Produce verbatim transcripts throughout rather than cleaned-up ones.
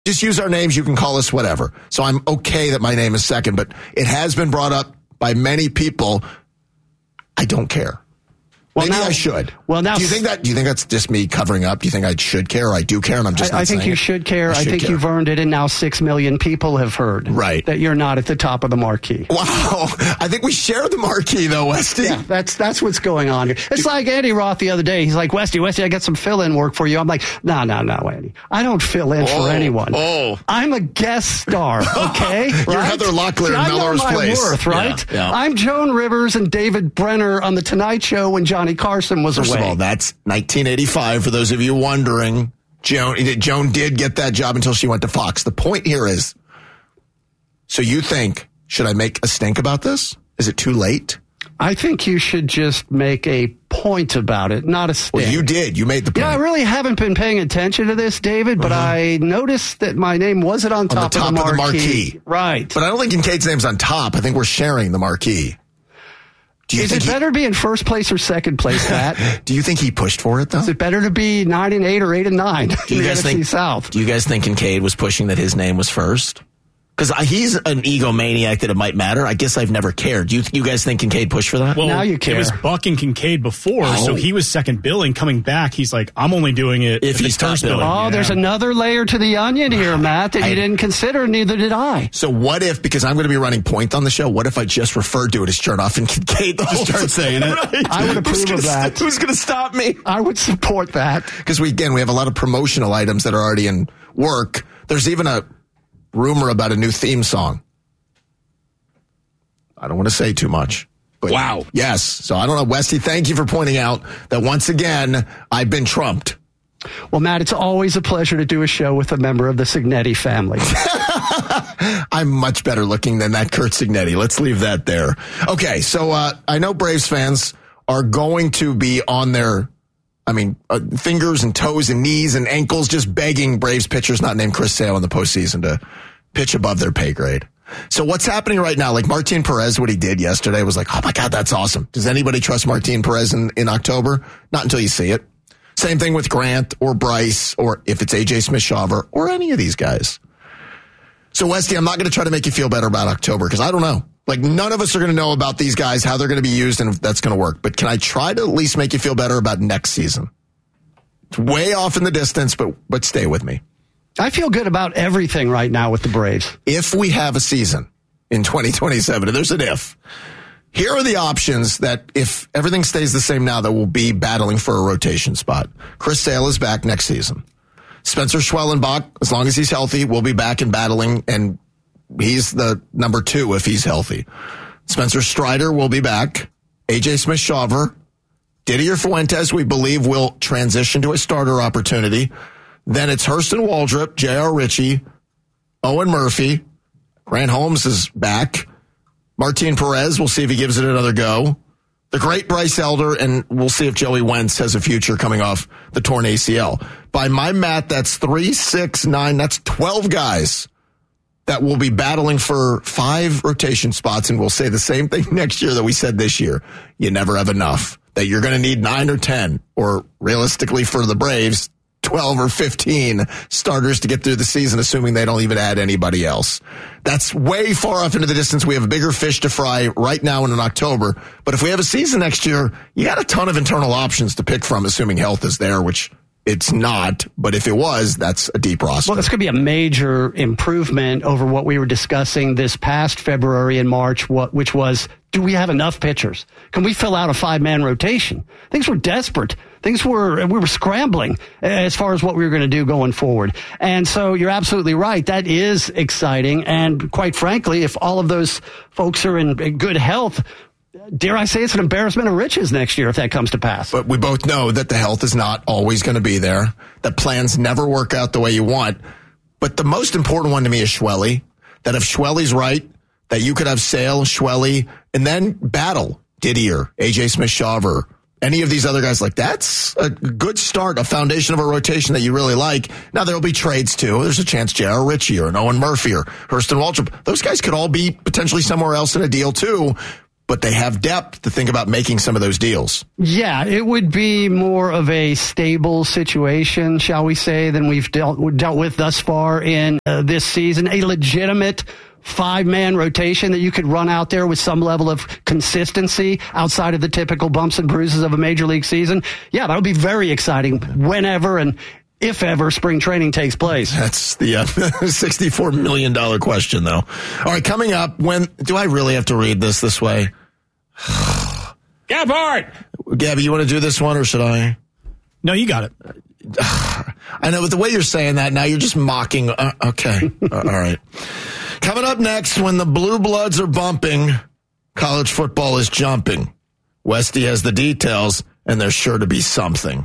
Just use our names. You can call us whatever. So I'm okay that my name is second, but it has been brought up by many people. I don't care. Well, Maybe now, I should. Well, now, do you think that? Do you think that's just me covering up? Do you think I should care? Or I do care, and I'm just. I, not I think you it? should care. I, I should think care. You've earned it, and now six million people have heard. Right. That you're not at the top of the marquee. Wow. I think we share the marquee, though, Westy. Yeah, that's that's what's going on here. It's like Andy Roth the other day. He's like, Westy, Westy, I got some fill-in work for you. I'm like, no, no, no, Andy. I don't fill in oh, for anyone. Oh. I'm a guest star. Okay. You're right? Heather Locklear in Melrose I know my Place. worth, right? Yeah, yeah. I'm Joan Rivers and David Brenner on the Tonight Show when Johnny Carson was First away. of all, that's nineteen eighty-five. For those of you wondering, Joan, Joan did get that job until she went to Fox. The point here is, so you think, should I make a stink about this? Is it too late? I think you should just make a point about it, not a stink. Well, you did. You made the point. Yeah, I really haven't been paying attention to this, David, but uh-huh. I noticed that my name wasn't on top, on the top of, the of the marquee. marquee. Right. But I don't think Kincaid's name's on top. I think we're sharing the marquee. Do you Is think it he, better to be in first place or second place, Matt? Do you think he pushed for it, though? Is it better to be nine and eight or eight and nine? Do you guys think? South? Do you guys think Kincaid was pushing that his name was first? Because he's an egomaniac that it might matter. I guess I've never cared. Do you, you guys think Kincaid pushed for that? Well, now you care. It was Buck and Kincaid before, oh. so he was second billing. Coming back, he's like, I'm only doing it if, if he's first billing. Oh, yeah. There's another layer to the onion here, Matt, that I, you didn't consider, neither did I. So what if, because I'm going to be running point on the show, what if I just referred to it as Chernoff and Kincaid? Just start saying it. Right. I would approve who's of that. St- who's going to stop me? I would support that. Because we, again, we have a lot of promotional items that are already in work. There's even a rumor about a new theme song. I don't want to say too much. But wow. Yes. So I don't know. Westy, thank you for pointing out that once again, I've been trumped. Well, Matt, it's always a pleasure to do a show with a member of the Signetti family. I'm much better looking than that Kurt Signetti. Let's leave that there. Okay. So uh, I know Braves fans are going to be on their, I mean, uh, fingers and toes and knees and ankles just begging Braves pitchers not named Chris Sale in the postseason to pitch above their pay grade. So what's happening right now, like Martin Perez, what he did yesterday was like, oh my God, that's awesome. Does anybody trust Martin Perez in, in October? Not until you see it. Same thing with Grant or Bryce or if it's A J Smith-Shawver or any of these guys. So Westy, I'm not going to try to make you feel better about October because I don't know. Like none of us are going to know about these guys, how they're going to be used and if that's going to work. But can I try to at least make you feel better about next season? It's way off in the distance, but but stay with me. I feel good about everything right now with the Braves. If we have a season in twenty twenty-seven, and there's an if, here are the options that if everything stays the same now that we'll be battling for a rotation spot. Chris Sale is back next season. Spencer Schwellenbach, as long as he's healthy, will be back and battling, and he's the number two if he's healthy. Spencer Strider will be back. A J Smith-Shawver. Didier Fuentes, we believe, will transition to a starter opportunity. Then it's Hurston Waldrop, J R. Ritchie, Owen Murphy. Grant Holmes is back. Martin Perez, we'll see if he gives it another go. The great Bryce Elder, and we'll see if Joey Wentz has a future coming off the torn A C L. By my math, that's three, six, nine, that's twelve guys that will be battling for five rotation spots, and we'll say the same thing next year that we said this year. You never have enough. That you're going to need nine or ten, or realistically for the Braves, twelve or fifteen starters to get through the season, assuming they don't even add anybody else. That's way far off into the distance. We have bigger fish to fry right now in October. But if we have a season next year, you got a ton of internal options to pick from, assuming health is there, which it's not. But if it was, that's a deep roster. Well, it's going to be a major improvement over what we were discussing this past February and March, what, which was, do we have enough pitchers? Can we fill out a five-man rotation? Things were desperate. Things were, we were scrambling as far as what we were going to do going forward. And so you're absolutely right. That is exciting. And quite frankly, if all of those folks are in good health, dare I say it's an embarrassment of riches next year if that comes to pass. But we both know that the health is not always going to be there, that plans never work out the way you want. But the most important one to me is Schwelly, that if Schwelly's right, that you could have Sale, Schwelly, and then battle Didier, A J Smith-Shawver, any of these other guys. Like, that's a good start, a foundation of a rotation that you really like. Now, there'll be trades, too. There's a chance J R. Ritchie or an Owen Murphy or Hurston Waldrop. Those guys could all be potentially somewhere else in a deal, too. but they have depth to think about making some of those deals. Yeah, it would be more of a stable situation, shall we say, than we've dealt, dealt with thus far in uh, this season. A legitimate five-man rotation that you could run out there with some level of consistency outside of the typical bumps and bruises of a major league season. Yeah, that would be very exciting whenever and if ever spring training takes place. That's the uh, sixty-four million dollars question, though. All right, coming up, when do I really have to read this this way? Gabhart! Gabby, you want to do this one, or should I? No, you got it. I know, but the way you're saying that now, you're just mocking. Uh, okay. uh, all right. Coming up next, when the Blue Bloods are bumping, college football is jumping. Westy has the details, and there's sure to be something.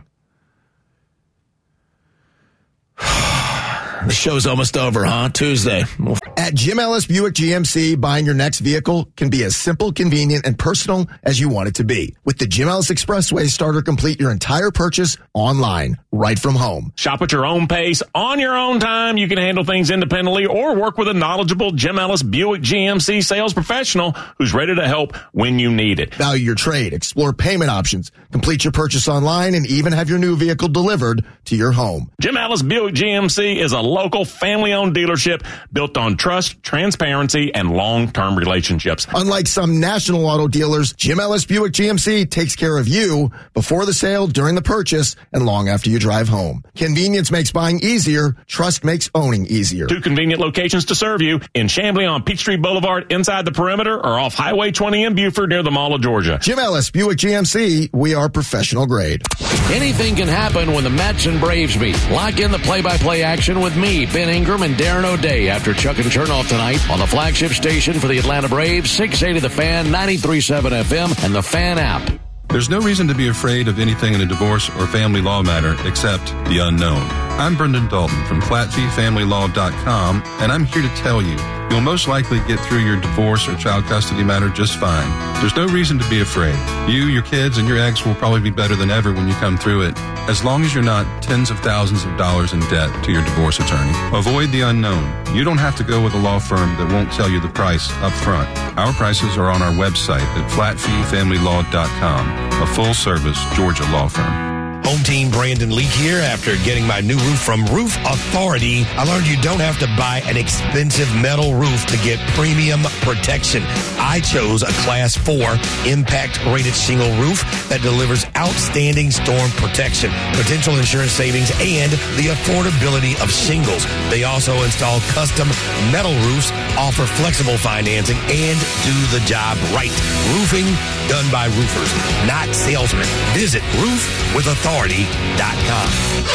The show's almost over, huh? Tuesday. At Jim Ellis Buick G M C, buying your next vehicle can be as simple, convenient, and personal as you want it to be. With the Jim Ellis Expressway starter, complete your entire purchase online, right from home. Shop at your own pace, on your own time. You can handle things independently or work with a knowledgeable Jim Ellis Buick G M C sales professional who's ready to help when you need it. Value your trade, explore payment options, complete your purchase online, and even have your new vehicle delivered to your home. Jim Ellis Buick G M C is a local family-owned dealership built on trust, transparency, and long-term relationships. Unlike some national auto dealers, Jim Ellis Buick G M C takes care of you before the sale, during the purchase, and long after you drive home. Convenience makes buying easier. Trust makes owning easier. Two convenient locations to serve you in Chamblee on Peachtree Boulevard inside the perimeter or off Highway twenty in Buford near the Mall of Georgia. Jim Ellis Buick G M C, we are professional grade. Anything can happen when the Mets and Braves meet. Lock in the play-by-play action with me, Ben Ingram, and Darren O'Day after Chuck and Chernoff tonight on the flagship station for the Atlanta Braves, six eighty The Fan, ninety-three point seven F M, and the Fan app. There's no reason to be afraid of anything in a divorce or family law matter except the unknown. I'm Brendan Dalton from flat fee family law dot com, and I'm here to tell you you'll most likely get through your divorce or child custody matter just fine. There's no reason to be afraid. You, your kids, and your ex will probably be better than ever when you come through it, as long as you're not tens of thousands of dollars in debt to your divorce attorney. Avoid the unknown. You don't have to go with a law firm that won't tell you the price up front. Our prices are on our website at flat fee family law dot com, a full-service Georgia law firm. Home team Brandon Leak here. After getting my new roof from Roof Authority, I learned you don't have to buy an expensive metal roof to get premium protection. I chose a class four impact rated shingle roof that delivers outstanding storm protection, potential insurance savings, and the affordability of shingles. They also install custom metal roofs, offer flexible financing, and do the job right. Roofing done by roofers, not salesmen. Visit roof with authority dot com.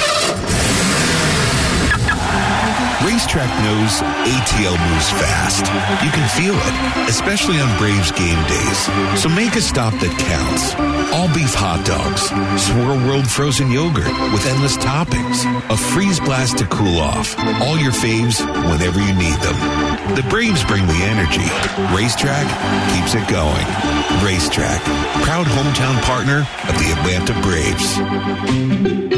Racetrack knows A T L moves fast. You can feel it, especially on Braves game days. So make a stop that counts. All beef hot dogs, Swirl World frozen yogurt with endless toppings, a freeze blast to cool off. All your faves whenever you need them. The Braves bring the energy. Racetrack keeps it going. Racetrack, proud hometown partner of the Atlanta Braves.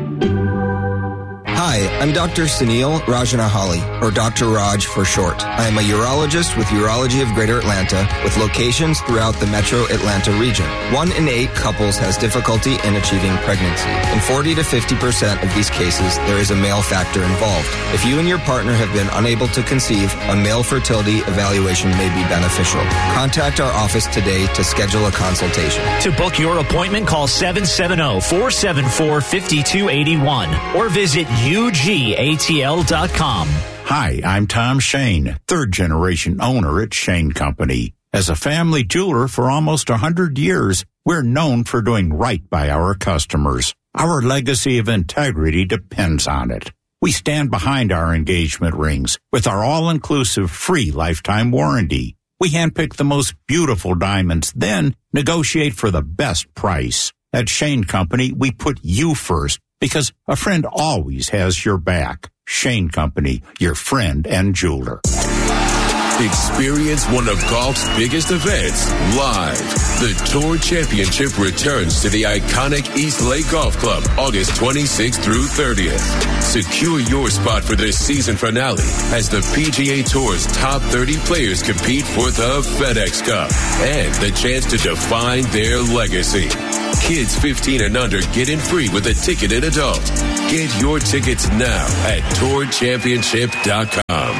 Hi, I'm Doctor Sunil Rajanahali, or Doctor Raj for short. I am a urologist with Urology of Greater Atlanta, with locations throughout the metro Atlanta region. One in eight couples has difficulty in achieving pregnancy. In forty to fifty percent of these cases, there is a male factor involved. If you and your partner have been unable to conceive, a male fertility evaluation may be beneficial. Contact our office today to schedule a consultation. To book your appointment, call seven seven zero, four seven four, five two eight one or visit U G A T L dot com. Hi, I'm Tom Shane, third generation owner at Shane Company. As a family jeweler for almost one hundred years, we're known for doing right by our customers. Our legacy of integrity depends on it. We stand behind our engagement rings with our all-inclusive free lifetime warranty. We handpick the most beautiful diamonds, then negotiate for the best price. At Shane Company, we put you first, because a friend always has your back. Shane Company, your friend and jeweler. Experience one of golf's biggest events live. The Tour Championship returns to the iconic East Lake Golf Club August twenty-sixth through thirtieth. Secure your spot for this season finale as the P G A Tour's top thirty players compete for the FedEx Cup and the chance to define their legacy. Kids fifteen and under get in free with a ticket and adult. Get your tickets now at tour championship dot com.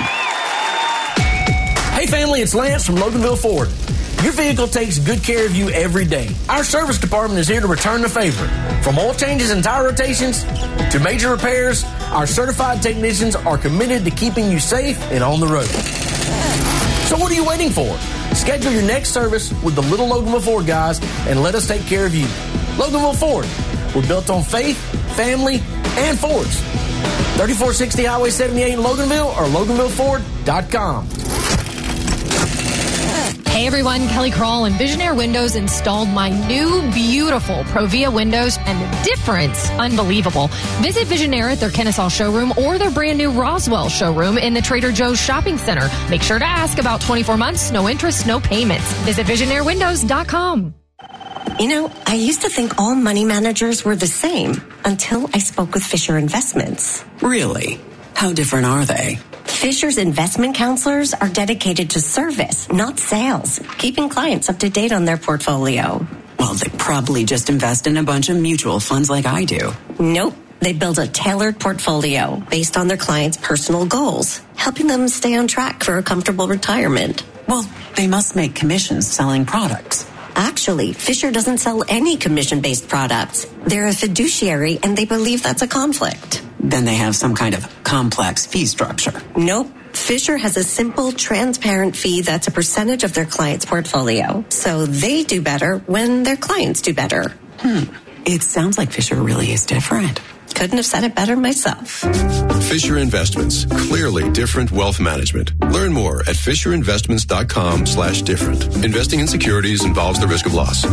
Hey family, it's Lance from Loganville Ford. Your vehicle takes good care of you every day. Our service department is here to return the favor. From oil changes and tire rotations to major repairs, our certified technicians are committed to keeping you safe and on the road. So what are you waiting for? Schedule your next service with the Little Loganville Ford guys and let us take care of you. Loganville Ford. We're built on faith, family, and Fords. thirty-four sixty Highway seventy-eight in Loganville or Loganville Ford dot com. Hey everyone, Kelly Kroll and Visionaire Windows installed my new beautiful Provia windows, and the difference, unbelievable. Visit Visionaire at their Kennesaw showroom or their brand new Roswell showroom in the Trader Joe's shopping center. Make sure to ask about twenty-four months, no interest, no payments. Visit visionaire windows dot com. You know, I used to think all money managers were the same until I spoke with Fisher Investments. Really? How different are they? Fisher's investment counselors are dedicated to service, not sales, keeping clients up to date on their portfolio. Well, they probably just invest in a bunch of mutual funds like I do. Nope. They build a tailored portfolio based on their clients' personal goals, helping them stay on track for a comfortable retirement. Well, they must make commissions selling products. Actually, Fisher doesn't sell any commission-based products. They're a fiduciary, and they believe that's a conflict. Then they have some kind of complex fee structure. Nope. Fisher has a simple, transparent fee that's a percentage of their client's portfolio. So they do better when their clients do better. Hmm. It sounds like Fisher really is different. Couldn't have said it better myself. Fisher Investments. Clearly different wealth management. Learn more at fisher investments dot com slash different. Investing in securities involves the risk of loss.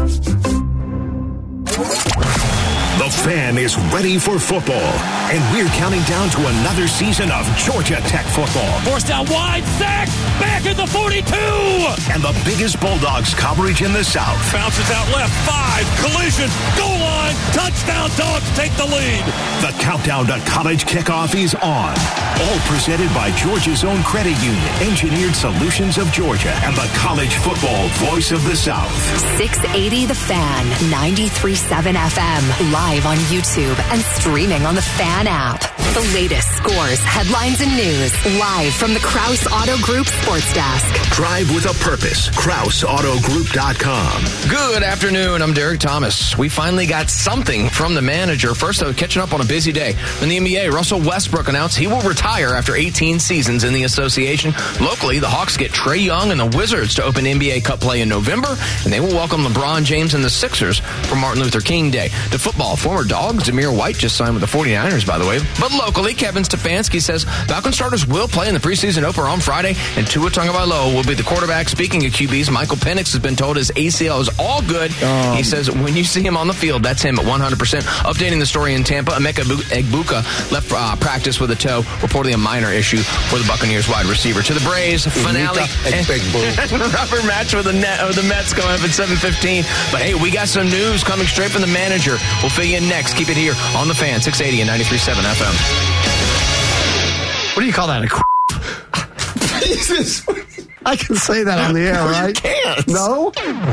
The Fan is ready for football, and we're counting down to another season of Georgia Tech football. Forced out wide, sack, back at the forty-two! And the biggest Bulldogs coverage in the South. Bounces out left, five, collision, goal line, touchdown, Dogs take the lead. The countdown to college kickoff is on. All presented by Georgia's own credit union, Engineered Solutions of Georgia, and the college football voice of the South. six eighty The Fan, ninety-three point seven F M, live on YouTube and streaming on the Fan app. The latest scores, headlines, and news, live from the Krause Auto Group Sports Desk. Drive with a purpose. Krause Auto Group dot com. Good afternoon. I'm Derek Thomas. We finally got something from the manager. First, though, catching up on a busy day. In the N B A, Russell Westbrook announced he will retire after eighteen seasons in the association. Locally, the Hawks get Trae Young and the Wizards to open N B A Cup play in November, and they will welcome LeBron James and the Sixers for Martin Luther King Day. To football, former Dog Zamir White just signed with the forty-niners, by the way. But locally, Kevin Stefanski says Falcon starters will play in the preseason opener on Friday, and Tua Tagovailoa will be the quarterback. Speaking of Q Bs, Michael Penix has been told his A C L is all good. Um, he says when you see him on the field, that's him at one hundred percent. Updating the story in Tampa, Emeka Egbuka left uh, practice with a toe, reportedly a minor issue for the Buccaneers wide receiver. To the Braves, finale and rubber match with the, net, with the Mets going up at seven fifteen. But hey, we got some news coming straight from the manager. We'll fill you in next. Keep it here on the Fan, six eighty and ninety-three point seven F M. What do you call that? A Jesus. I can say that on the air, no, right? You can't. No?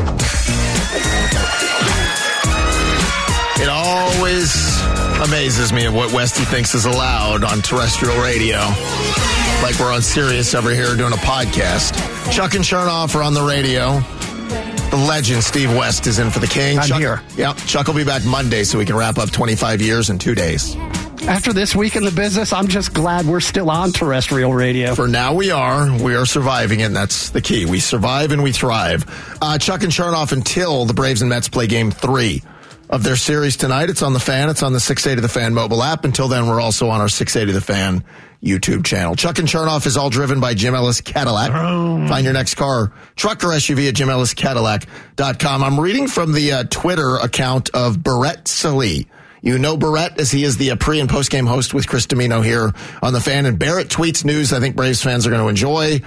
It always amazes me at what Westy thinks is allowed on terrestrial radio. Like we're on Sirius over here doing a podcast. Chuck and Chernoff are on the radio. The legend, Steve West, is in for the King. I'm Chuck, here. Yeah, Chuck will be back Monday so we can wrap up twenty-five years in two days. After this week in the business, I'm just glad we're still on terrestrial radio. For now, we are. We are surviving it, and that's the key. We survive and we thrive. Uh, Chuck and Chernoff until the Braves and Mets play game three of their series tonight. It's on the Fan. It's on the six eighty The Fan mobile app. Until then, we're also on our six eighty The Fan YouTube channel. Chuck and Chernoff is all driven by Jim Ellis Cadillac. Oh. Find your next car, truck, or S U V at jim ellis cadillac dot com. I'm reading from the uh, Twitter account of Barrett Sallee. You know Barrett as he is the uh, pre- and post-game host with Chris Domino here on the Fan. And Barrett tweets news I think Braves fans are going to enjoy.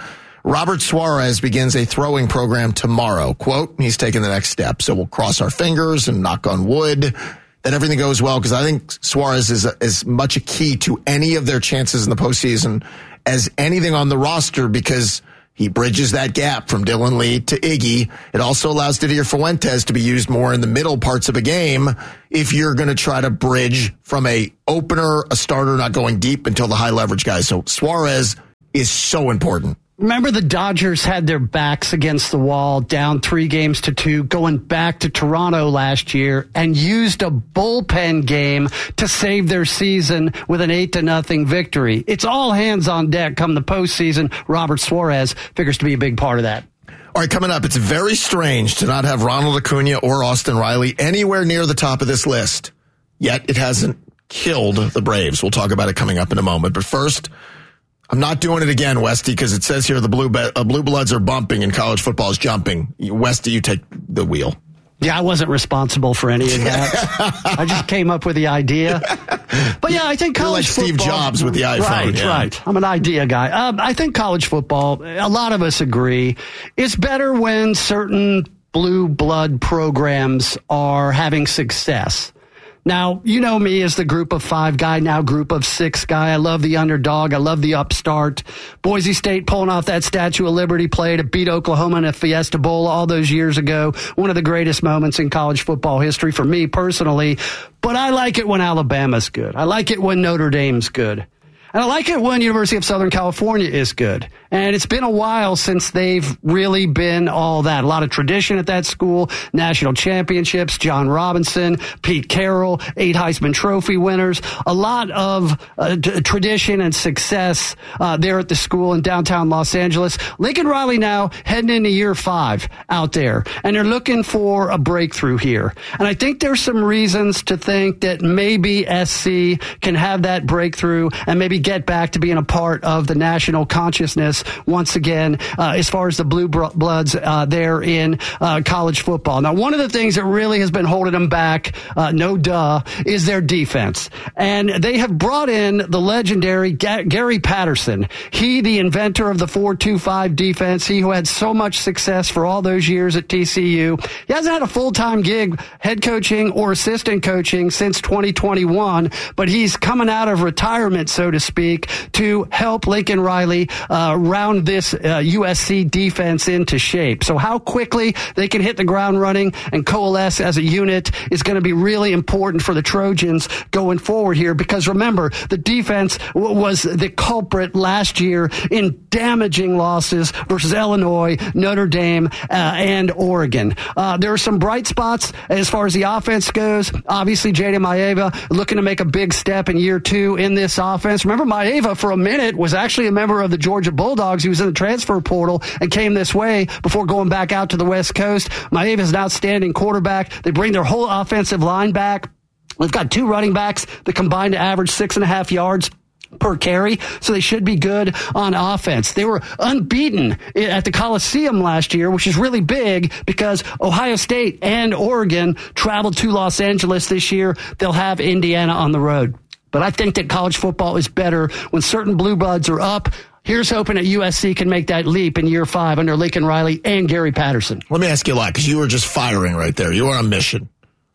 Robert Suarez begins a throwing program tomorrow. Quote, he's taking the next step. So we'll cross our fingers and knock on wood that everything goes well, because I think Suarez is a, as much a key to any of their chances in the postseason as anything on the roster, because he bridges that gap from Dylan Lee to Iggy. It also allows Didier Fuentes to be used more in the middle parts of a game if you're going to try to bridge from a opener, a starter, not going deep until the high leverage guys. So Suarez is so important. Remember, the Dodgers had their backs against the wall, down three games to two, going back to Toronto last year, and used a bullpen game to save their season with an eight to nothing victory. It's all hands on deck come the postseason. Robert Suarez figures to be a big part of that. All right, coming up, it's very strange to not have Ronald Acuna or Austin Riley anywhere near the top of this list. Yet it hasn't killed the Braves. We'll talk about it coming up in a moment. But first, I'm not doing it again, Westy, because it says here the blue be- uh, blue bloods are bumping and college football is jumping. Westy, you take the wheel. Yeah, I wasn't responsible for any of that. I just came up with the idea. But yeah, I think college You're like football, Steve Jobs with the iPhone. Right, yeah. right. I'm an idea guy. Um, I think college football, a lot of us agree, it's better when certain blue blood programs are having success. Now, you know me as the group of five guy, now group of six guy. I love the underdog. I love the upstart. Boise State pulling off that Statue of Liberty play to beat Oklahoma in a Fiesta Bowl all those years ago. One of the greatest moments in college football history for me personally. But I like it when Alabama's good. I like it when Notre Dame's good. And I like it when University of Southern California is good. And it's been a while since they've really been all that. A lot of tradition at that school, national championships, John Robinson, Pete Carroll, eight Heisman Trophy winners, a lot of uh, t- tradition and success uh, there at the school in downtown Los Angeles. Lincoln Riley now heading into year five out there, and they're looking for a breakthrough here. And I think there's some reasons to think that maybe S C can have that breakthrough and maybe get back to being a part of the national consciousness once again, uh, as far as the blue bloods uh, there in uh, college football. Now, one of the things that really has been holding them back, uh, no duh, is their defense. And they have brought in the legendary Ga- Gary Patterson. He, the inventor of the four two five defense, he who had so much success for all those years at T C U. He hasn't had a full-time gig head coaching or assistant coaching since twenty twenty-one, but he's coming out of retirement, so to speak, to help Lincoln Riley uh, round this uh, U S C defense into shape. So how quickly they can hit the ground running and coalesce as a unit is going to be really important for the Trojans going forward here, because remember, the defense w- was the culprit last year in damaging losses versus Illinois, Notre Dame, uh, and Oregon. Uh, there are some bright spots as far as the offense goes. Obviously, Jada Maeva looking to make a big step in year two in this offense. Remember, Maeva for a minute was actually a member of the Georgia Bulldogs. He was in the transfer portal and came this way before going back out to the West Coast. Maeva is an outstanding quarterback. They bring their whole offensive line back. We've got two running backs that combine to average six and a half yards per carry, so they should be good on offense. They were unbeaten at the Coliseum last year, which is really big because Ohio State and Oregon traveled to Los Angeles this year. They'll have Indiana on the road. But I think that college football is better when certain blue bloods are up. Here's hoping that U S C can make that leap in year five under Lincoln Riley and Gary Patterson. Let me ask you a lot, because you were just firing right there. You were on a mission.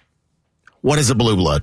What is a blue blood?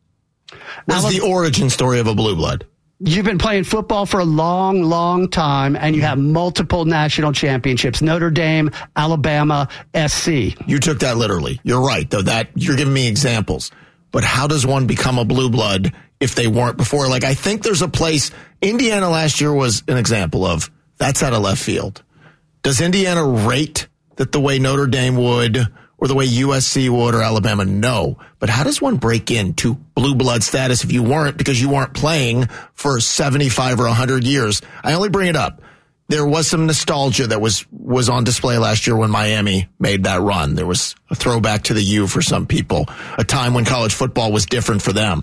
What's the origin story of a blue blood? You've been playing football for a long, long time, and you have multiple national championships. Notre Dame, Alabama, S C. You took that literally. You're right, though. That you're giving me examples. But how does one become a blue blood if they weren't before? Like, I think there's a place. Indiana last year was an example of that's out of left field. Does Indiana rate that the way Notre Dame would, or the way U S C would, or Alabama? No. But how does one break into blue blood status if you weren't, because you weren't playing for seventy-five or one hundred years? I only bring it up. There was some nostalgia that was, was on display last year when Miami made that run. There was a throwback to the U for some people, a time when college football was different for them.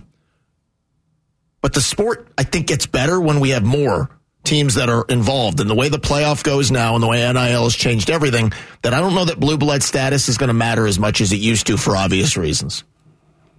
But the sport, I think, gets better when we have more teams that are involved. And the way the playoff goes now and the way N I L has changed everything, that I don't know that blue blood status is going to matter as much as it used to for obvious reasons.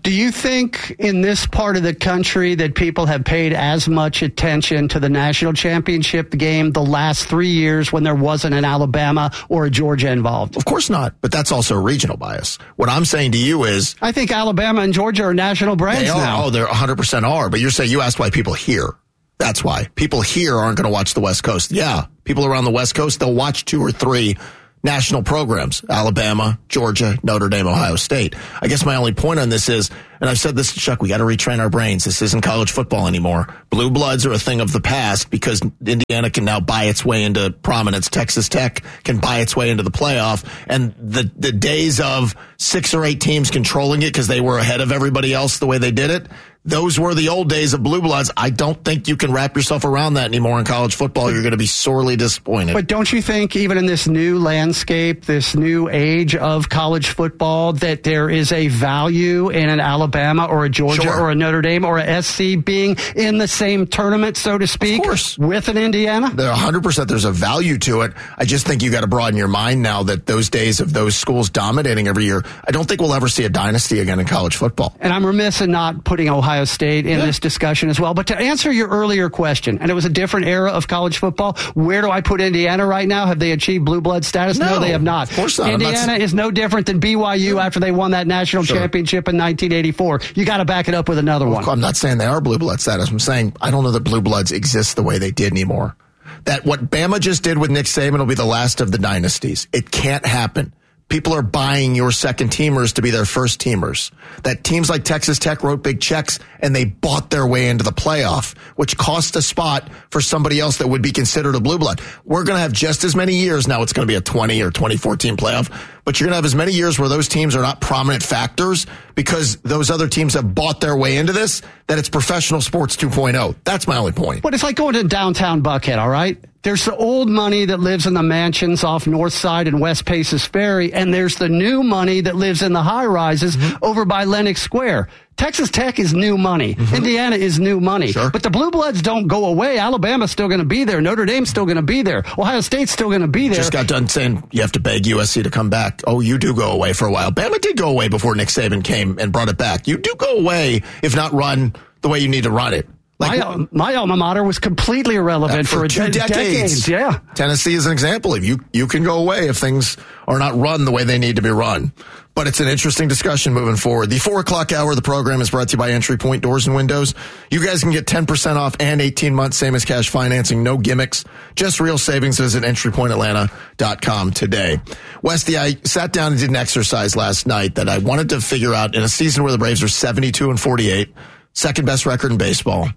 Do you think in this part of the country that people have paid as much attention to the national championship game the last three years when there wasn't an Alabama or a Georgia involved? Of course not, but that's also a regional bias. What I'm saying to you is... I think Alabama and Georgia are national brands they are, now. Oh, they're one hundred percent are, but you're saying you asked why people here. That's why. People here aren't going to watch the West Coast. Yeah, people around the West Coast, they'll watch two or three national programs, Alabama, Georgia, Notre Dame, Ohio State. I guess my only point on this is, and I've said this to Chuck, we got to retrain our brains. This isn't college football anymore. Blue bloods are a thing of the past because Indiana can now buy its way into prominence. Texas Tech can buy its way into the playoff. And the, the days of six or eight teams controlling it because they were ahead of everybody else the way they did it, those were the old days of blue bloods. I don't think you can wrap yourself around that anymore in college football. You're going to be sorely disappointed. But don't you think even in this new landscape, this new age of college football, that there is a value in an Alabama or a Georgia Sure. or a Notre Dame or a S C being in the same tournament, so to speak, Of course. with an Indiana? There one hundred percent there's a value to it. I just think you got to broaden your mind now that those days of those schools dominating every year, I don't think we'll ever see a dynasty again in college football. And I'm remiss in not putting Ohio State in Yeah. this discussion as well. But to answer your earlier question, and it was a different era of college football, where do I put Indiana right now? Have they achieved blue blood status? No, No, they have not. of course not. I'm not Indiana s- is no different than B Y U after they won that national Sure. championship in nineteen eighty-four. You got to back it up with another one. I'm not saying they are blue blood status. I'm saying I don't know that blue bloods exist the way they did anymore. That what Bama just did with Nick Saban will be the last of the dynasties. It can't happen. People are buying your second teamers to be their first teamers. That teams like Texas Tech wrote big checks and they bought their way into the playoff, which cost a spot for somebody else that would be considered a blue blood. We're going to have just as many years. Now it's going to be a twenty or twenty-four team playoff, but you're going to have as many years where those teams are not prominent factors because those other teams have bought their way into this, that it's professional sports two point oh. That's my only point. But it's like going to downtown Buckhead, all right? There's the old money that lives in the mansions off North Side and West Paces Ferry, and there's the new money that lives in the high rises mm-hmm. over by Lenox Square. Texas Tech is new money. Mm-hmm. Indiana is new money. Sure. But the Blue Bloods don't go away. Alabama's still going to be there. Notre Dame's still going to be there. Ohio State's still going to be there. Just got done saying you have to beg U S C to come back. Oh, you do go away for a while. Bama did go away before Nick Saban came and brought it back. You do go away if not run the way you need to run it. Like, my, my alma mater was completely irrelevant uh, for, for two de- decades. decades. Yeah, Tennessee is an example of you. You can go away if things are not run the way they need to be run. But it's an interesting discussion moving forward. The four o'clock hour of the program is brought to you by Entry Point Doors and Windows. You guys can get ten percent off and eighteen months, same as cash financing. No gimmicks, just real savings. Visit entry point atlanta dot com today. Westy, I sat down and did an exercise last night that I wanted to figure out in a season where the Braves are seventy-two and forty-eight, second best record in baseball,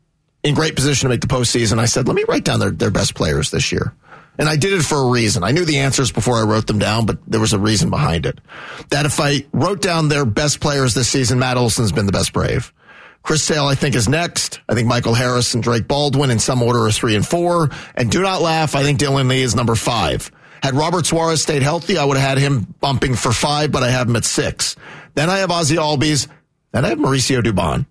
in great position to make the postseason. I said, let me write down their, their best players this year. And I did it for a reason. I knew the answers before I wrote them down, but there was a reason behind it. That if I wrote down their best players this season, Matt Olson's been the best Brave. Chris Sale, I think, is next. I think Michael Harris and Drake Baldwin in some order are three and four. And do not laugh, I think Dylan Lee is number five. Had Robert Suarez stayed healthy, I would have had him bumping for five, but I have him at six. Then I have Ozzie Albies. Then I have Mauricio Dubon.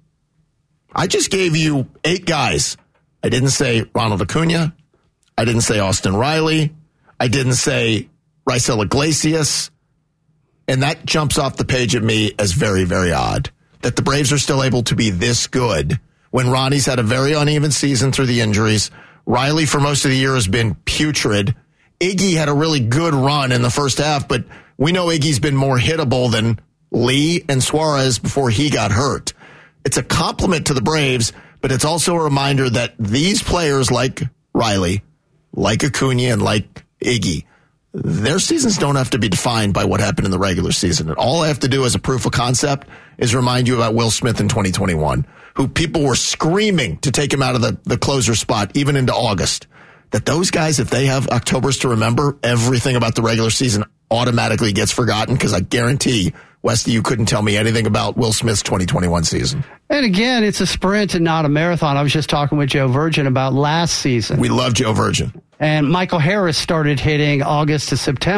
I just gave you eight guys. I didn't say Ronald Acuna. I didn't say Austin Riley. I didn't say Raisel Iglesias. And that jumps off the page at me as very, very odd. That the Braves are still able to be this good when Ronnie's had a very uneven season through the injuries. Riley for most of the year has been putrid. Iggy had a really good run in the first half, but we know Iggy's been more hittable than Lee and Suarez before he got hurt. It's a compliment to the Braves, but it's also a reminder that these players like Riley, like Acuna, and like Iggy, their seasons don't have to be defined by what happened in the regular season. And all I have to do as a proof of concept is remind you about Will Smith in twenty twenty-one, who people were screaming to take him out of the, the closer spot, even into August. That those guys, if they have Octobers to remember, everything about the regular season automatically gets forgotten, because I guarantee, Westy, you couldn't tell me anything about Will Smith's twenty twenty-one season. And again, it's a sprint and not a marathon. I was just talking with Joe Virgin about last season. We love Joe Virgin. And Michael Harris started hitting August to September.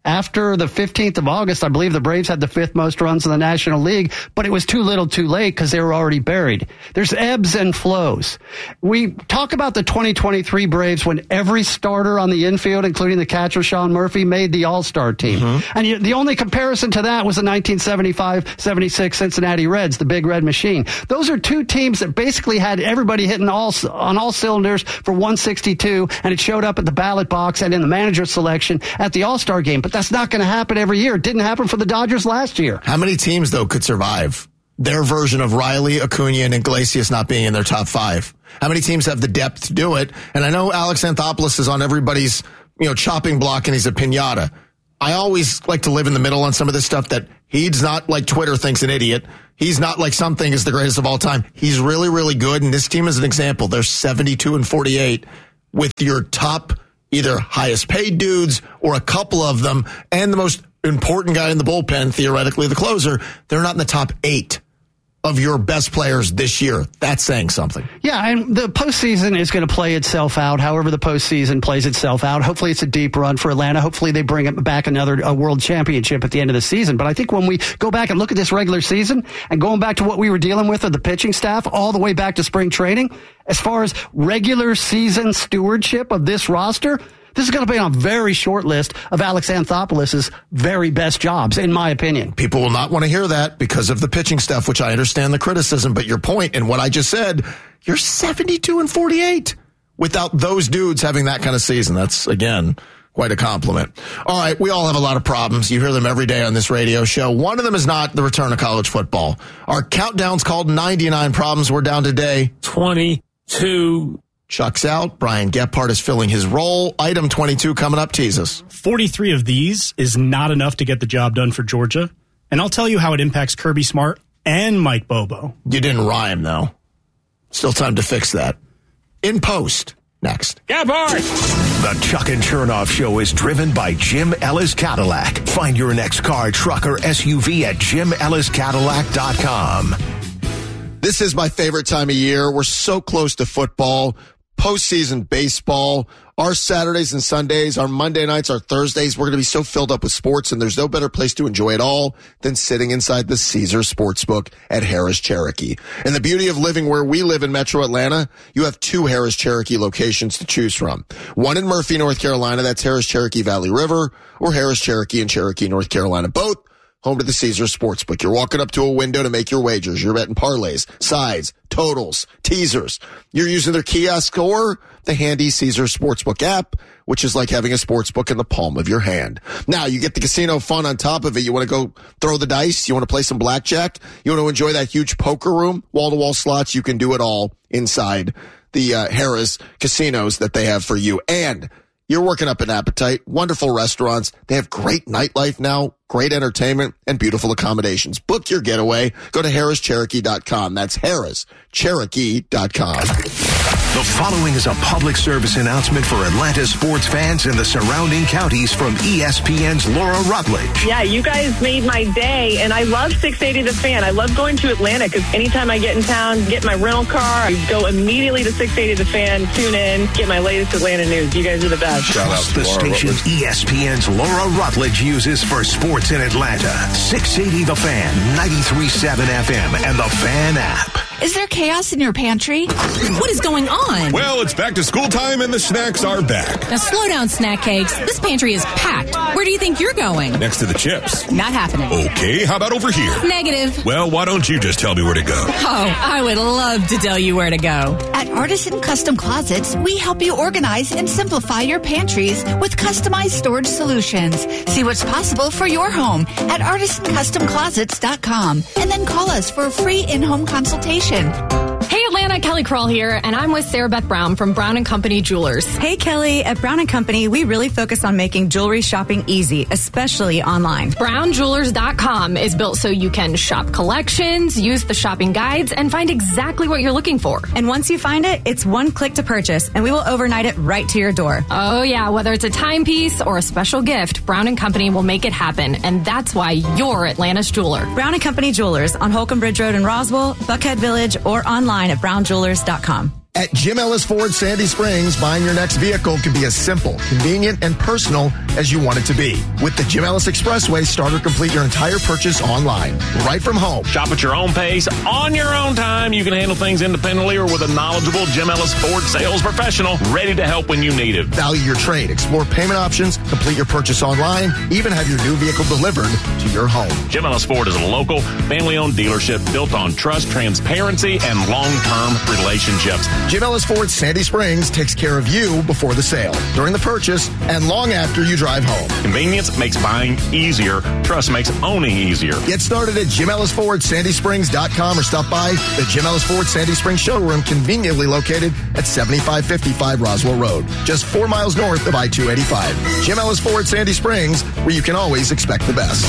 After the fifteenth of August, I believe the Braves had the fifth most runs in the National League, but it was too little too late because they were already buried. There's ebbs and flows. We talk about the twenty twenty-three Braves when every starter on the infield, including the catcher Sean Murphy, made the All-Star team. Mm-hmm. And you, the only comparison to that was the nineteen seventy-five seventy-six Cincinnati Reds, the Big Red Machine. Those are two teams that basically had everybody hitting all on all cylinders for one sixty-two, and it showed up at the ballot box and in the manager selection at the All-Star game. But that's not going to happen every year. It didn't happen for the Dodgers last year. How many teams, though, could survive their version of Riley, Acuna, and Iglesias not being in their top five? How many teams have the depth to do it? And I know Alex Anthopoulos is on everybody's, you know, chopping block and he's a piñata. I always like to live in the middle on some of this stuff, that he's not like Twitter thinks an idiot. He's not like something is the greatest of all time. He's really, really good. And this team is an example. They're seventy-two and forty-eight with your top either highest paid dudes or a couple of them, and the most important guy in the bullpen, theoretically the closer. They're not in the top eight of your best players this year. That's saying something. Yeah, and the postseason is going to play itself out however the postseason plays itself out. Hopefully it's a deep run for Atlanta. Hopefully they bring back another a world championship at the end of the season. But I think when we go back and look at this regular season and going back to what we were dealing with with the pitching staff all the way back to spring training, as far as regular season stewardship of this roster, this is going to be on a very short list of Alex Anthopoulos' very best jobs, in my opinion. People will not want to hear that because of the pitching stuff, which I understand the criticism. But your point and what I just said, you're seventy-two and forty-eight without those dudes having that kind of season. That's, again, quite a compliment. All right, we all have a lot of problems. You hear them every day on this radio show. One of them is not the return of college football. Our countdown's called ninety-nine Problems. We're down today twenty-two. Chuck's out. Brian Gephardt is filling his role. Item twenty-two coming up. Tease us. forty-three of these is not enough to get the job done for Georgia. And I'll tell you how it impacts Kirby Smart and Mike Bobo. You didn't rhyme, though. Still time to fix that. In post. Next. Gephardt! The Chuck and Chernoff Show is driven by Jim Ellis Cadillac. Find your next car, truck, or S U V at jim ellis cadillac dot com. This is my favorite time of year. We're so close to football. Postseason baseball, our Saturdays and Sundays, our Monday nights, our Thursdays, we're going to be so filled up with sports, and there's no better place to enjoy it all than sitting inside the Caesars Sportsbook at Harris Cherokee. And the beauty of living where we live in Metro Atlanta, you have two Harris Cherokee locations to choose from. One in Murphy, North Carolina, that's Harris Cherokee Valley River, or Harris Cherokee in Cherokee, North Carolina. Both home to the Caesars Sportsbook. You're walking up to a window to make your wagers. You're betting parlays, sides, totals, teasers. You're using their kiosk or the handy Caesars Sportsbook app, which is like having a sportsbook in the palm of your hand. Now, you get the casino fun on top of it. You want to go throw the dice? You want to play some blackjack? You want to enjoy that huge poker room? Wall-to-wall slots? You can do it all inside the uh, Harris casinos that they have for you. And you're working up an appetite. Wonderful restaurants. They have great nightlife now, great entertainment, and beautiful accommodations. Book your getaway. Go to harris cherokee dot com. That's harris cherokee dot com. The following is a public service announcement for Atlanta sports fans and the surrounding counties from E S P N's Laura Rutledge. Yeah, you guys made my day, and I love six eighty The Fan. I love going to Atlanta because anytime I get in town, get my rental car, I go immediately to six eighty The Fan, tune in, get my latest Atlanta news. You guys are the best. Shout out to the station E S P N's Laura Rutledge uses for sports in Atlanta. six eighty The Fan, ninety-three point seven F M, and the Fan app. Is there chaos in your pantry? What is going on? Well, it's back to school time and the snacks are back. Now slow down, Snack Cakes. This pantry is packed. Where do you think you're going? Next to the chips. Not happening. Okay, how about over here? Negative. Well, why don't you just tell me where to go? Oh, I would love to tell you where to go. At Artisan Custom Closets, we help you organize and simplify your pantries with customized storage solutions. See what's possible for your home at artisan custom closets dot com and then call us for a free in-home consultation. Hey Atlanta, Kelly Kroll here, and I'm with Sarah Beth Brown from Brown and Company Jewelers. Hey Kelly, at Brown and Company, we really focus on making jewelry shopping easy, especially online. brown jewelers dot com is built so you can shop collections, use the shopping guides, and find exactly what you're looking for. And once you find it, it's one click to purchase, and we will overnight it right to your door. Oh yeah, whether it's a timepiece or a special gift, Brown and Company will make it happen, and that's why you're Atlanta's jeweler. Brown and Company Jewelers on Holcomb Bridge Road in Roswell, Buckhead Village, or online at brown jewelers dot com. At Jim Ellis Ford Sandy Springs, buying your next vehicle can be as simple, convenient, and personal as you want it to be. With the Jim Ellis Expressway, start or complete your entire purchase online, right from home. Shop at your own pace, on your own time. You can handle things independently or with a knowledgeable Jim Ellis Ford sales professional ready to help when you need it. Value your trade, explore payment options, complete your purchase online, even have your new vehicle delivered to your home. Jim Ellis Ford is a local, family-owned dealership built on trust, transparency, and long-term relationships. Jim Ellis Ford Sandy Springs takes care of you before the sale, during the purchase, and long after you drive home. Convenience makes buying easier. Trust makes owning easier. Get started at Jim Ellis Ford Sandy Springs dot com or stop by the Jim Ellis Ford Sandy Springs showroom, conveniently located at seventy-five fifty-five Roswell Road, just four miles north of I two eighty-five. Jim Ellis Ford Sandy Springs, where you can always expect the best.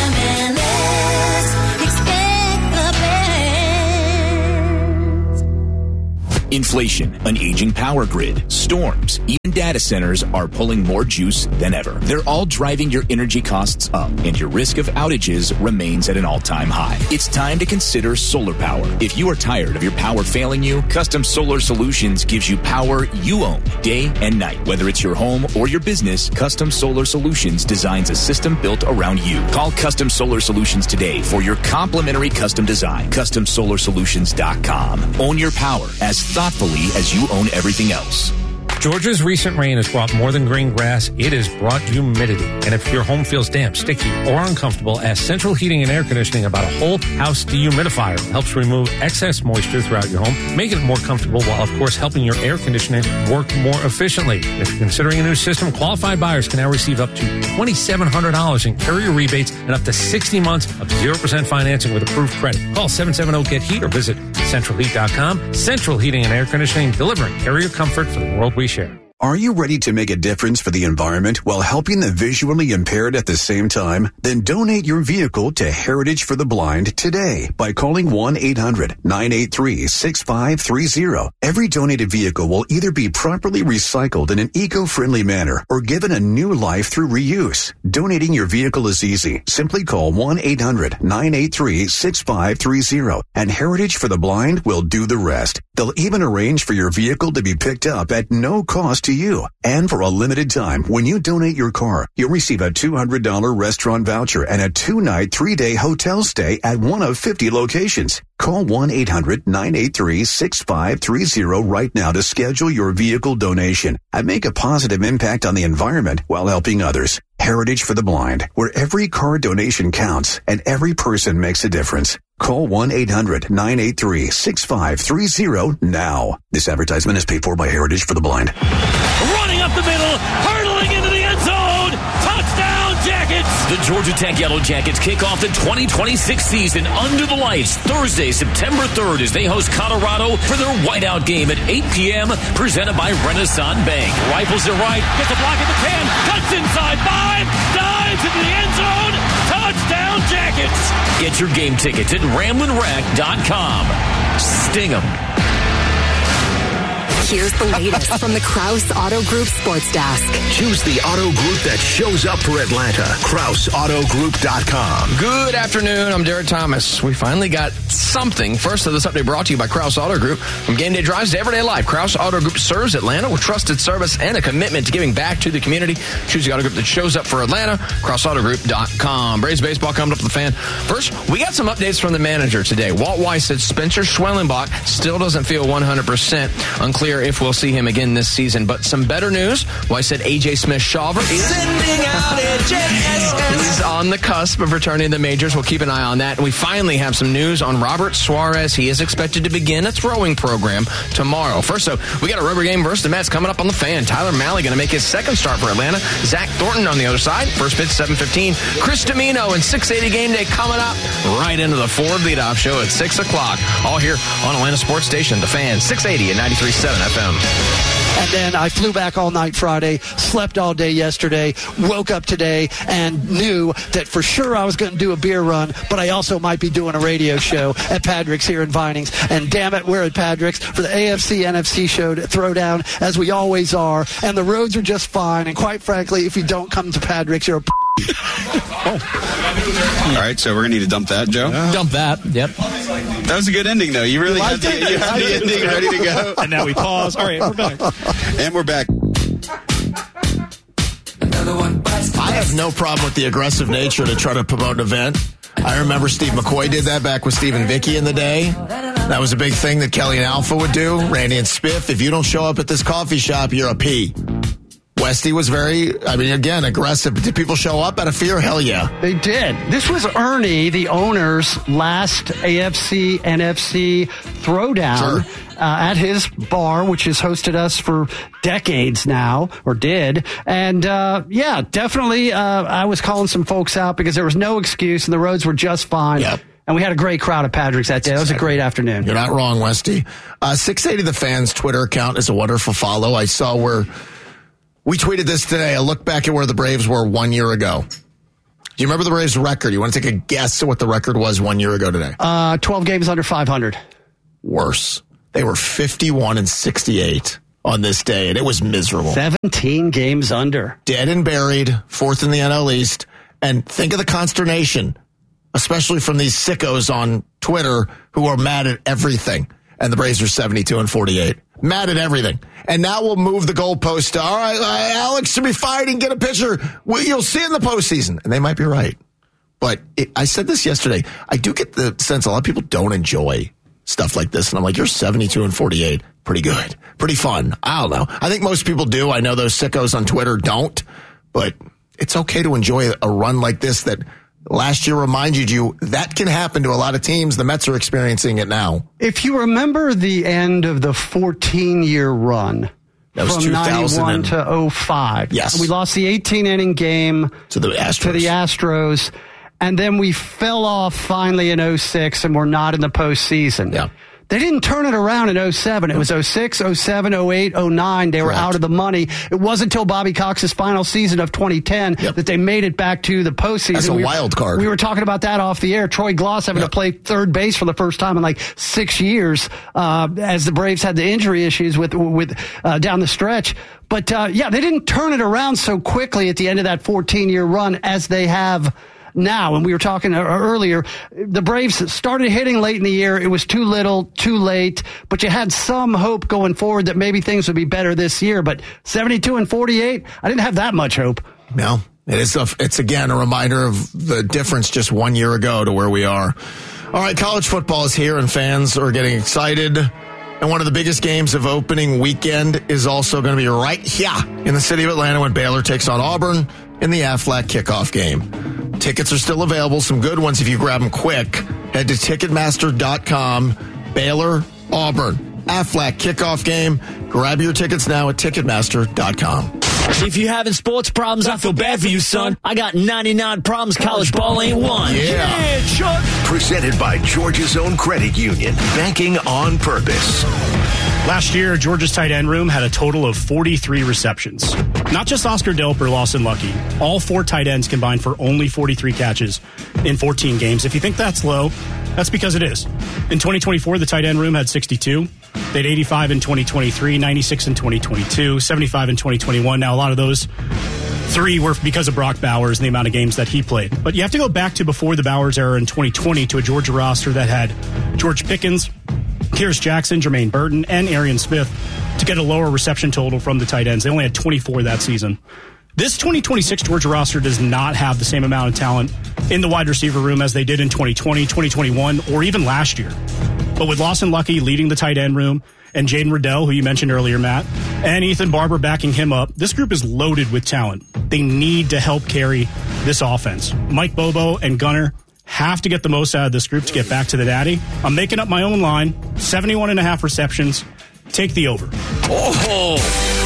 Inflation, an aging power grid, storms, even data centers are pulling more juice than ever. They're all driving your energy costs up, and your risk of outages remains at an all-time high. It's time to consider solar power. If you are tired of your power failing you, Custom Solar Solutions gives you power you own, day and night. Whether it's your home or your business, Custom Solar Solutions designs a system built around you. Call Custom Solar Solutions today for your complimentary custom design. Custom Solar Solutions dot com. Own your power as thoughtfully as you own everything else. Georgia's recent rain has brought more than green grass. It has brought humidity. And if your home feels damp, sticky, or uncomfortable, ask Central Heating and Air Conditioning about a whole house dehumidifier. It helps remove excess moisture throughout your home, making it more comfortable while, of course, helping your air conditioning work more efficiently. If you're considering a new system, qualified buyers can now receive up to two thousand seven hundred dollars in carrier rebates and up to sixty months of zero percent financing with approved credit. Call seven seven zero get heat or visit central heat dot com. Central Heating and Air Conditioning, delivering carrier comfort for the world we share. Are you ready to make a difference for the environment while helping the visually impaired at the same time? Then donate your vehicle to Heritage for the Blind today by calling one eight hundred nine eight three six five three zero. Every donated vehicle will either be properly recycled in an eco-friendly manner or given a new life through reuse. Donating your vehicle is easy. Simply call one eight hundred nine eight three six five three zero and Heritage for the Blind will do the rest. They'll even arrange for your vehicle to be picked up at no cost to you. And for a limited time, when you donate your car, you'll receive a two hundred dollars restaurant voucher and a two-night, three-day hotel stay at one of fifty locations. Call one eight hundred nine eight three six five three zero right now to schedule your vehicle donation and make a positive impact on the environment while helping others. Heritage for the Blind, where every car donation counts and every person makes a difference. Call one eight hundred nine eight three six five three zero now. This advertisement is paid for by Heritage for the Blind. Running up the middle, hurtling into the end zone. Touchdown, Jackets! The Georgia Tech Yellow Jackets kick off the twenty twenty-six season under the lights Thursday, September third, as they host Colorado for their whiteout game at eight p.m. presented by Renaissance Bank. Rifles it right, gets a block at the ten, cuts inside five, dives into the end zone. Touchdown, Jackets! Get your game tickets at ramblin rack dot com. Sting 'em. Here's the latest from the Krause Auto Group Sports Desk. Choose the auto group that shows up for Atlanta. Krause Auto Group dot com. Good afternoon. I'm Derek Thomas. We finally got something. First of this update brought to you by Krause Auto Group. From game day drives to everyday life, Krause Auto Group serves Atlanta with trusted service and a commitment to giving back to the community. Choose the auto group that shows up for Atlanta. Krause Auto Group dot com. Braves baseball coming up to the Fan. First, we got some updates from the manager today. Walt Weiss said Spencer Schwellenbach still doesn't feel one hundred percent. Unclear if we'll see him again this season. But some better news. Weiss said A J Smith-Shawver is sending out a J S S. He's on the cusp of returning to the majors. We'll keep an eye on that. And we finally have some news on Robert Suarez. He is expected to begin a throwing program tomorrow. First, though, we got a rubber game versus the Mets coming up on the Fan. Tyler Mahle going to make his second start for Atlanta. Zach Thornton on the other side. First pitch, seven fifteen. Chris Domino and six eighty Game Day coming up right into the Ford Leadoff Show at six o'clock. All here on Atlanta Sports Station, the Fan, six eighty and ninety-three point seven F M. And then I flew back all night Friday, slept all day yesterday, woke up today, and knew that for sure I was going to do a beer run, but I also might be doing a radio show at Padraig's here in Vinings. And damn it, we're at Padraig's for the A F C N F C show to throw down, as we always are. And the roads are just fine. And quite frankly, if you don't come to Padraig's, you're a p- oh. All right, so we're going to need to dump that, Joe? Yeah. Dump that, yep. That was a good ending, though. You really had the, you had the ending ready to go. And now we pause. All right, we're back. And we're back. I have no problem with the aggressive nature to try to promote an event. I remember Steve McCoy did that back with Steve and Vicky in the day. That was a big thing that Kelly and Alpha would do. Randy and Spiff, if you don't show up at this coffee shop, you're a P. Westy was very, I mean, again, aggressive. Did people show up out of fear? Hell yeah. They did. This was Ernie, the owner's last A F C, N F C throwdown. Sure. Uh, at his bar, which has hosted us for decades now, or did. And, uh, yeah, definitely, uh, I was calling some folks out because there was no excuse and the roads were just fine. Yep. And we had a great crowd at Patrick's that day. It was a great afternoon. You're not wrong, Westy. Uh, six eighty The Fan's Twitter account is a wonderful follow. I saw where we tweeted this today, a look back at where the Braves were one year ago. Do you remember the Braves' record? You want to take a guess at what the record was one year ago today? Uh, twelve games under five hundred. Worse. They were fifty-one and sixty-eight on this day, and it was miserable. seventeen games under. Dead and buried, fourth in the N L East. And think of the consternation, especially from these sickos on Twitter who are mad at everything. And the Braves are seventy-two and forty-eight. Mad at everything. And now we'll move the goalpost to, all right, uh, Alex should be fighting, get a pitcher. Well, you'll see in the postseason. And they might be right. But it, I said this yesterday. I do get the sense a lot of people don't enjoy stuff like this. And I'm like, you're seventy-two and forty-eight. Pretty good. Pretty fun. I don't know. I think most people do. I know those sickos on Twitter don't. But it's okay to enjoy a run like this that last year reminded you that can happen to a lot of teams. The Mets are experiencing it now. If you remember the end of the fourteen-year run that was from ninety-one to oh five. Yes. We lost the eighteen-inning game to the Astros. To the Astros. And then we fell off finally in oh six, and we're not in the postseason. Yeah. They didn't turn it around in oh seven. It was oh six, oh seven, oh eight, oh nine. They were Correct. out of the money. It wasn't until Bobby Cox's final season of twenty ten yep. that they made it back to the postseason. That's a we wild were, card. We were talking about that off the air. Troy Gloss having yep. to play third base for the first time in like six years uh, as the Braves had the injury issues with with uh, down the stretch. But, uh, yeah, they didn't turn it around so quickly at the end of that fourteen-year run as they have now. And we were talking earlier, the Braves started hitting late in the year. It was too little, too late, but you had some hope going forward that maybe things would be better this year. But seventy-two and forty-eight, I didn't have that much hope. No, it is. A, it's again a reminder of the difference just one year ago to where we are. All right, college football is here and fans are getting excited. And one of the biggest games of opening weekend is also going to be right here in the city of Atlanta when Baylor takes on Auburn in the Aflac kickoff game. Tickets are still available, some good ones if you grab them quick. Head to Ticketmaster dot com, Baylor, Auburn, Aflac kickoff game. Grab your tickets now at Ticketmaster dot com. If you're having sports problems, I feel bad for you, son. I got ninety-nine problems college ball ain't one. Yeah. Yeah, Chuck. Presented by Georgia's Own Credit Union. Banking on purpose. Last year, Georgia's tight end room had a total of forty-three receptions. Not just Oscar Delp or Lawson Lucky. All four tight ends combined for only forty-three catches in fourteen games. If you think that's low, that's because it is. In twenty twenty-four, the tight end room had sixty-two. They had eighty-five in twenty twenty-three, ninety-six in twenty twenty-two, seventy-five in twenty twenty-one. Now, a lot of those three were because of Brock Bowers and the amount of games that he played. But you have to go back to before the Bowers era in twenty twenty to a Georgia roster that had George Pickens, Kearis Jackson, Jermaine Burton, and Arian Smith to get a lower reception total from the tight ends. They only had twenty-four that season. This twenty twenty-six Georgia roster does not have the same amount of talent in the wide receiver room as they did in twenty twenty, twenty twenty-one, or even last year. But with Lawson Lucky leading the tight end room and Jaden Riddell, who you mentioned earlier, Matt, and Ethan Barber backing him up, this group is loaded with talent. They need to help carry this offense. Mike Bobo and Gunner have to get the most out of this group to get back to the daddy. I'm making up my own line. seventy-one and a half receptions. Take the over. Oh!